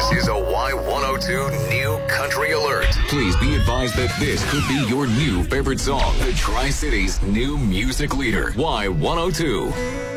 is a Y102 New Country Alert. Please be advised that this could be your new favorite song. The Tri-Cities new music leader, Y102.